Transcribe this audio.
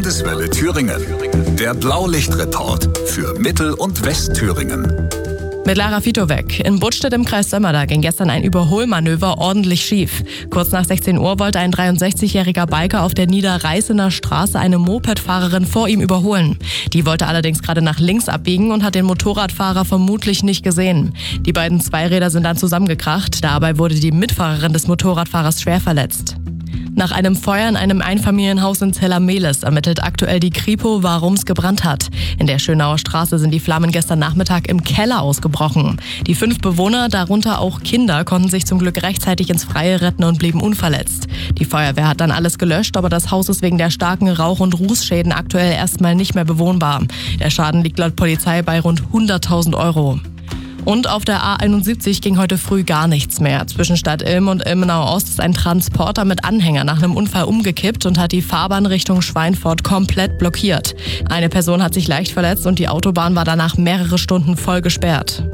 Landeswelle Thüringen. Der Blaulichtreport für Mittel- und Westthüringen. Mit Lara Fitowek. In Budstedt im Kreis Sömmerda ging gestern ein Überholmanöver ordentlich schief. Kurz nach 16 Uhr wollte ein 63-jähriger Biker auf der Niederreißener Straße eine Mopedfahrerin vor ihm überholen. Die wollte allerdings gerade nach links abbiegen und hat den Motorradfahrer vermutlich nicht gesehen. Die beiden Zweiräder sind dann zusammengekracht. Dabei wurde die Mitfahrerin des Motorradfahrers schwer verletzt. Nach einem Feuer in einem Einfamilienhaus in Zellermeles ermittelt aktuell die Kripo, warum es gebrannt hat. In der Schönauer Straße sind die Flammen gestern Nachmittag im Keller ausgebrochen. Die 5 Bewohner, darunter auch Kinder, konnten sich zum Glück rechtzeitig ins Freie retten und blieben unverletzt. Die Feuerwehr hat dann alles gelöscht, aber das Haus ist wegen der starken Rauch- und Rußschäden aktuell erstmal nicht mehr bewohnbar. Der Schaden liegt laut Polizei bei rund 100.000 Euro. Und auf der A71 ging heute früh gar nichts mehr. Zwischen Stadt Ilm und Ilmenau Ost ist ein Transporter mit Anhänger nach einem Unfall umgekippt und hat die Fahrbahn Richtung Schweinfurt komplett blockiert. Eine Person hat sich leicht verletzt und die Autobahn war danach mehrere Stunden voll gesperrt.